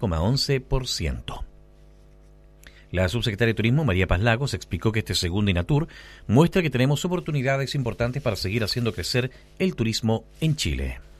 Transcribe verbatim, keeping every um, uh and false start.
coma once por ciento. La subsecretaria de Turismo, María Paz Lagos, explicó que este segundo INATUR muestra que tenemos oportunidades importantes para seguir haciendo crecer el turismo en Chile.